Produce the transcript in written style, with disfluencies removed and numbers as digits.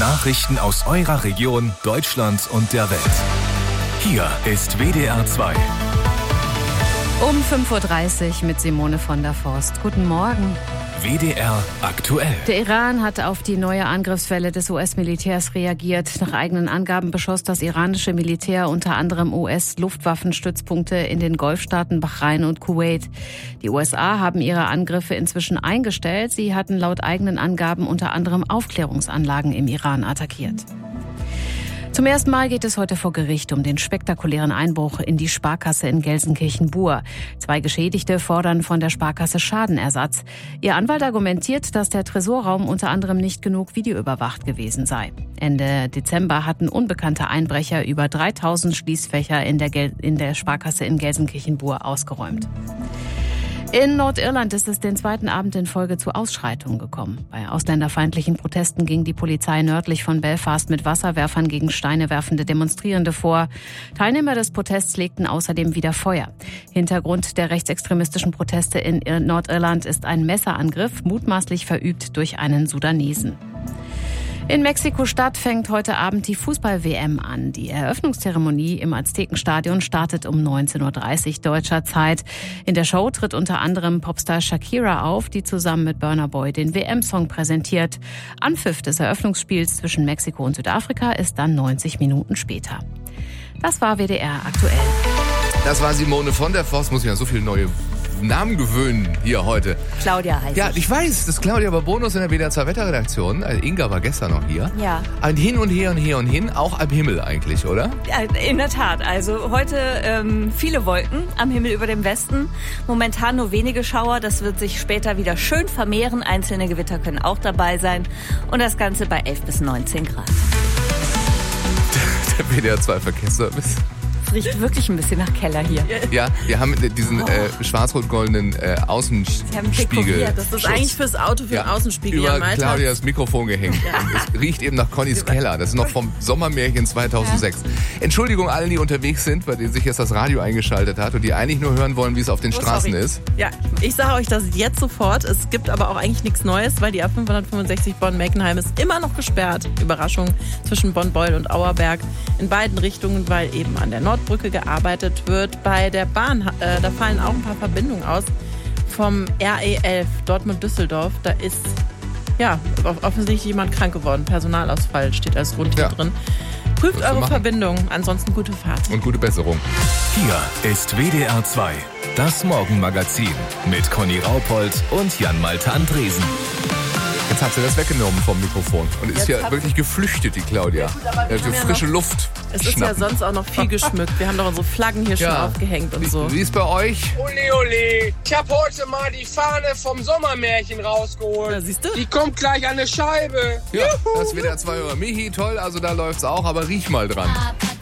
Nachrichten aus eurer Region, Deutschland und der Welt. Hier ist WDR 2. Um 5.30 Uhr mit Simone von der Forst. Guten Morgen. WDR aktuell. Der Iran hat auf die neue Angriffswelle des US-Militärs reagiert. Nach eigenen Angaben beschoss das iranische Militär unter anderem US-Luftwaffenstützpunkte in den Golfstaaten Bahrain und Kuwait. Die USA haben ihre Angriffe inzwischen eingestellt. Sie hatten laut eigenen Angaben unter anderem Aufklärungsanlagen im Iran attackiert. Zum ersten Mal geht es heute vor Gericht um den spektakulären Einbruch in die Sparkasse in Gelsenkirchen-Bur. 2 Geschädigte fordern von der Sparkasse Schadenersatz. Ihr Anwalt argumentiert, dass der Tresorraum unter anderem nicht genug videoüberwacht gewesen sei. Ende Dezember hatten unbekannte Einbrecher über 3000 Schließfächer in der Sparkasse in Gelsenkirchen-Bur ausgeräumt. In Nordirland ist es den zweiten Abend in Folge zu Ausschreitungen gekommen. Bei ausländerfeindlichen Protesten ging die Polizei nördlich von Belfast mit Wasserwerfern gegen Steine werfende Demonstrierende vor. Teilnehmer des Protests legten außerdem wieder Feuer. Hintergrund der rechtsextremistischen Proteste in Nordirland ist ein Messerangriff, mutmaßlich verübt durch einen Sudanesen. In Mexiko-Stadt fängt heute Abend die Fußball-WM an. Die Eröffnungszeremonie im Aztekenstadion startet um 19.30 Uhr deutscher Zeit. In der Show tritt unter anderem Popstar Shakira auf, die zusammen mit Burna Boy den WM-Song präsentiert. Anpfiff des Eröffnungsspiels zwischen Mexiko und Südafrika ist dann 90 Minuten später. Das war WDR aktuell. Das war Simone von der Forst. Muss ich ja so viele neue Namen gewöhnen hier heute. Claudia heißt Ja, ich weiß, das ist Claudia Babonus in der WDR 2 Wetterredaktion. Inga war gestern noch hier. Ja. Ein Hin und Her und Her und Hin, auch am Himmel eigentlich, oder? Ja, in der Tat. Also heute viele Wolken am Himmel über dem Westen. Momentan nur wenige Schauer. Das wird sich später wieder schön vermehren. Einzelne Gewitter können auch dabei sein. Und das Ganze bei 11 bis 19 Grad. Der WDR 2 Verkehrsservice. Riecht wirklich ein bisschen nach Keller hier. Ja, wir haben diesen schwarz-rot-goldenen Außenspiegel. Das ist eigentlich fürs Auto, für den Außenspiegel. Über Claudias Mikrofon gehängt. Ja. Und es riecht eben nach Connys Keller. Das ist noch vom Sommermärchen 2006. Ja. Entschuldigung allen, die unterwegs sind, bei denen sich jetzt das Radio eingeschaltet hat und die eigentlich nur hören wollen, wie es auf den Straßen ist. Ja, ich sage euch das jetzt sofort. Es gibt aber auch eigentlich nichts Neues, weil die A565 Bonn-Meckenheim ist immer noch gesperrt. Überraschung zwischen Bonn-Beuel und Auerberg. In beiden Richtungen, weil eben an der Nordbrücke gearbeitet wird. Bei der Bahn, da fallen auch ein paar Verbindungen aus. Vom RE11 Dortmund-Düsseldorf, da ist offensichtlich jemand krank geworden. Personalausfall steht als Grund hier drin. Prüft eure Verbindung, ansonsten gute Fahrt. Und gute Besserung. Hier ist WDR 2, das Morgenmagazin mit Conny Raupold und Jan-Malte Andresen. Jetzt hat sie das weggenommen vom Mikrofon und ist ja wirklich geflüchtet, die Claudia. Für frische Luft. Es ist ja sonst auch noch viel geschmückt. Wir haben doch unsere Flaggen hier schon aufgehängt und so. Wie ist bei euch? Ole. Ich habe heute mal die Fahne vom Sommermärchen rausgeholt. Ja, siehst du? Die kommt gleich an eine Scheibe. Ja, das ist WDR 2 Michi, toll, also da läuft's auch, aber riech mal dran.